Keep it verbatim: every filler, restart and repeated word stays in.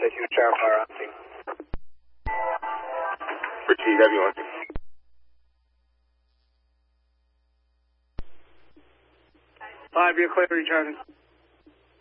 take you to Charles Fire on team. For T W on team. Five, you're clear, returning.